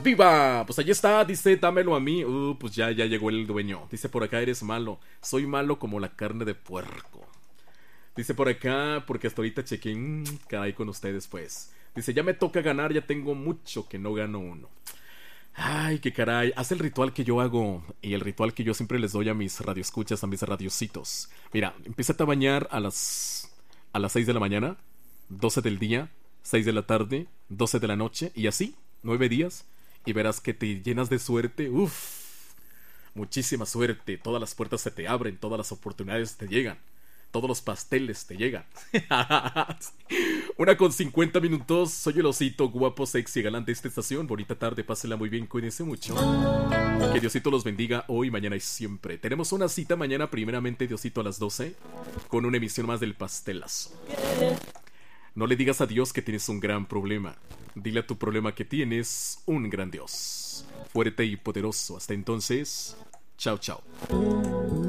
¡Viva! Pues allí está, dice, dámelo a mí. Pues ya llegó el dueño. Dice por acá, eres malo. Soy malo como la carne de puerco. Dice por acá, porque hasta ahorita chequé, caray con ustedes pues. Dice, ya me toca ganar, ya tengo mucho que no gano uno. Ay, qué caray, haz el ritual que yo hago y el ritual que yo siempre les doy a mis radioescuchas, a mis radiocitos. Mira, empieza a bañar a las 6 de la mañana, 12 del día, 6 de la tarde, 12 de la noche y así, 9 días y verás que te llenas de suerte, muchísima suerte, todas las puertas se te abren, todas las oportunidades te llegan. Todos los pasteles te llegan. 1:50. Soy el osito guapo, sexy, galán de esta estación. Bonita tarde, pásela muy bien, cuídense mucho. Que Diosito los bendiga hoy, mañana y siempre. Tenemos una cita mañana, primeramente Diosito a las 12, con una emisión más del pastelazo. No le digas a Dios que tienes un gran problema. Dile a tu problema que tienes un gran Dios. Fuerte y poderoso. Hasta entonces, chao, chao.